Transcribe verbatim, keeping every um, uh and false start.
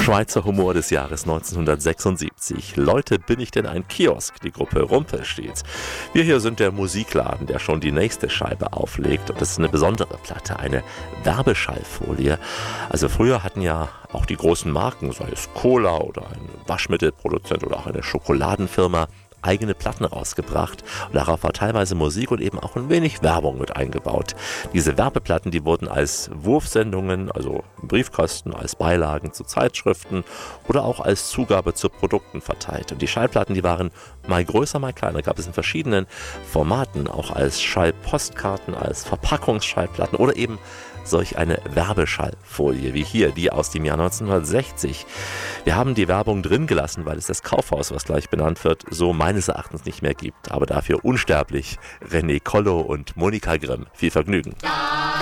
Schweizer Humor des Jahres neunzehnhundertsechsundsiebzig. Leute, bin ich denn ein Kiosk? Die Gruppe Rumpelstilz. Wir hier sind der Musikladen, der schon die nächste Scheibe auflegt. Und das ist eine besondere Platte, eine Werbeschallfolie. Also früher hatten ja auch die großen Marken, sei es Cola oder ein Waschmittelproduzent oder auch eine Schokoladenfirma, eigene Platten rausgebracht und darauf war teilweise Musik und eben auch ein wenig Werbung mit eingebaut. Diese Werbeplatten, die wurden als Wurfsendungen, also im Briefkasten, als Beilagen zu Zeitschriften oder auch als Zugabe zu Produkten verteilt. Und die Schallplatten, die waren mal größer, mal kleiner, gab es in verschiedenen Formaten, auch als Schallpostkarten, als Verpackungsschallplatten oder eben solch eine Werbeschallfolie wie hier, die aus dem Jahr neunzehnhundertsechzig. Wir haben die Werbung drin gelassen, weil es das Kaufhaus, was gleich benannt wird, so meines Erachtens nicht mehr gibt. Aber dafür unsterblich René Kollo und Monika Grimm. Viel Vergnügen. Ja.